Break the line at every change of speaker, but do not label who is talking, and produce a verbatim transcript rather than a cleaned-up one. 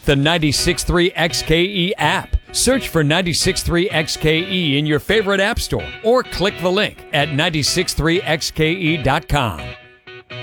the ninety-six point three X K E app. Search for ninety-six point three X K E in your favorite app store or click the link at nine six three X K E dot com.